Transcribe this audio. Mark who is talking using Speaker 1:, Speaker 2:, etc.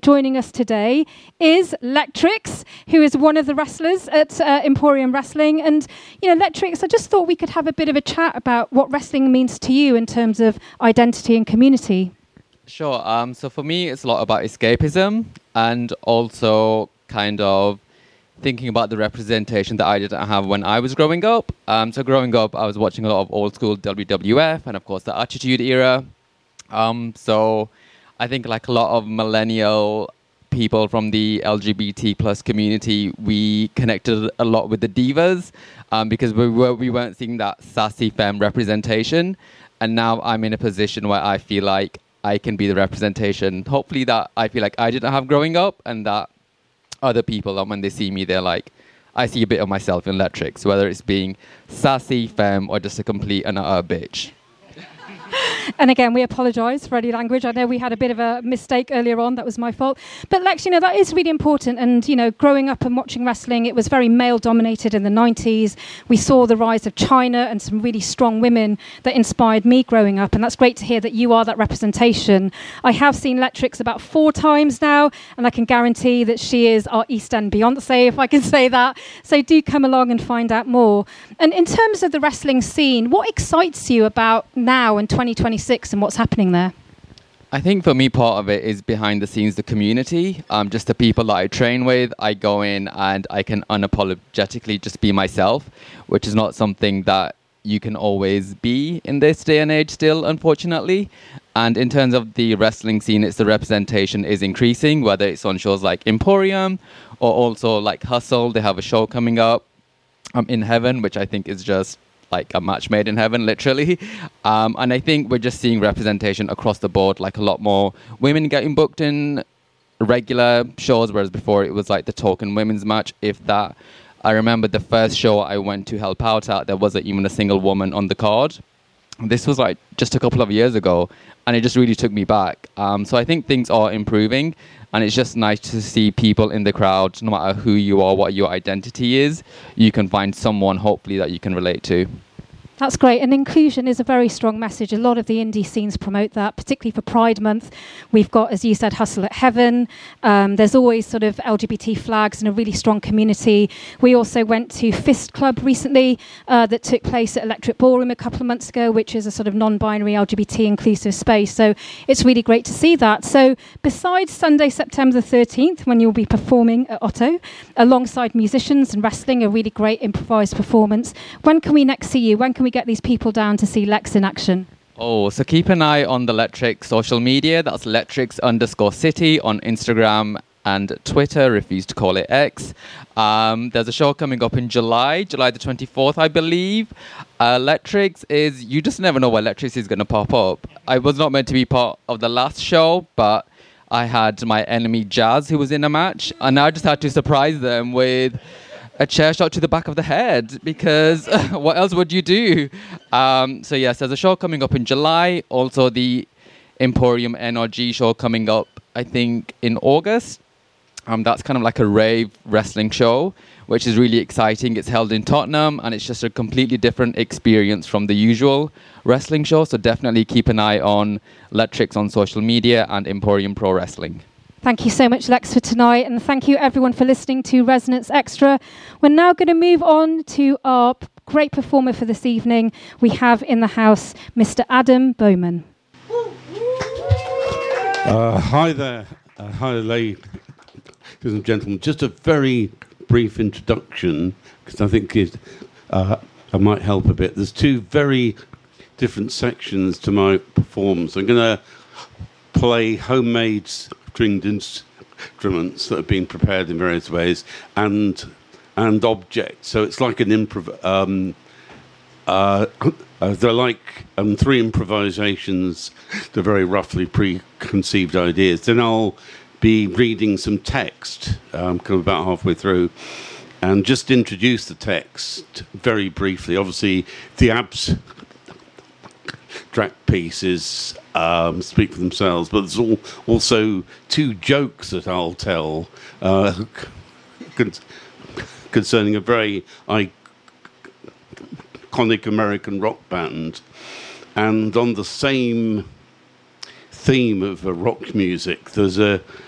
Speaker 1: joining us today is Lectrix, who is one of the wrestlers at Emporium Wrestling. And, you know, Lectrix, I just thought we could have a bit of a chat about what wrestling means to you in terms of identity and community.
Speaker 2: Sure. So for me, it's a lot about escapism and also kind of thinking about the representation that I didn't have when I was growing up. So growing up, I was watching a lot of old school WWF and, of course, the Attitude Era. So I think like a lot of millennial people from the LGBT plus community, we connected a lot with the divas because we weren't seeing that sassy femme representation. And now I'm in a position where I feel like I can be the representation, hopefully, that I feel like I didn't have growing up, and that other people, when they see me, they're like, I see a bit of myself in Lectrix, whether it's being sassy, femme, or just a complete and utter bitch.
Speaker 1: And again, we apologise for any language. I know we had a bit of a mistake earlier on. That was my fault. But Lex, you know, that is really important. And, you know, growing up and watching wrestling, it was very male-dominated in the 90s. We saw the rise of Chyna and some really strong women that inspired me growing up. And that's great to hear that you are that representation. I have seen Lectrix about 4 times now, and I can guarantee that she is our East End Beyonce, if I can say that. So do come along and find out more. And in terms of the wrestling scene, what excites you about now in 2026 and what's happening there?
Speaker 2: I think for me, part of it is behind the scenes, the community, just the people that I train with. I go in and I can unapologetically just be myself, which is not something that you can always be in this day and age still, unfortunately. And in terms of the wrestling scene, it's the representation is increasing, whether it's on shows like Emporium or also like Hustle. They have a show coming up in Heaven, which I think is just like a match made in heaven, literally. And I think we're just seeing representation across the board, like a lot more women getting booked in regular shows, whereas before it was like the token women's match, if that. I remember the first show I went to help out at, there wasn't even a single woman on the card. This was like just a couple of years ago, and it just really took me back. So I think things are improving, and it's just nice to see people in the crowd, no matter who you are, what your identity is, you can find someone, hopefully, that you can relate to.
Speaker 1: That's great. And inclusion is a very strong message. A lot of the indie scenes promote that, particularly for Pride Month. We've got, as you said, Hustle at Heaven. There's always sort of LGBT flags and a really strong community. We also went to Fist Club recently that took place at Electric Ballroom a couple of months ago, which is a sort of non-binary LGBT inclusive space. So it's really great to see that. So besides Sunday, September the 13th, when you'll be performing at Otto, alongside musicians and wrestling, a really great improvised performance, when can we next see you? When can we get these people down to see Lex in action?
Speaker 2: Oh, so keep an eye on the Lectrix social media. That's Lectrix_city on Instagram and Twitter, refuse to call it X. There's a show coming up in July the 24th, I believe. Lectrix is, you just never know where Lectrix is going to pop up. I was not meant to be part of the last show, but I had my enemy Jazz, who was in a match, and I just had to surprise them with a chair shot to the back of the head, because what else would you do? So yes, there's a show coming up in July. Also the Emporium NRG show coming up, I think, in August. That's kind of like a rave wrestling show, which is really exciting. It's held in Tottenham, and it's just a completely different experience from the usual wrestling show. So definitely keep an eye on Lectrix on social media and Emporium Pro Wrestling.
Speaker 1: Thank you so much, Lex, for tonight. And thank you, everyone, for listening to Resonance Extra. We're now going to move on to our great performer for this evening. We have in the house Mr. Adam Bowman.
Speaker 3: Hi there. Hi, ladies and gentlemen. Just a very brief introduction, because I think I might help a bit. There's 2 very different sections to my performance. I'm going to play homemade stringed instruments that have been prepared in various ways, and objects. So it's like an improv. They're like 3 improvisations. They're very roughly preconceived ideas. Then I'll be reading some text, kind of about halfway through, and just introduce the text very briefly. Obviously, the abstract pieces speak for themselves, but there's also 2 jokes that I'll tell concerning a very iconic American rock band. And on the same theme of rock music, there's a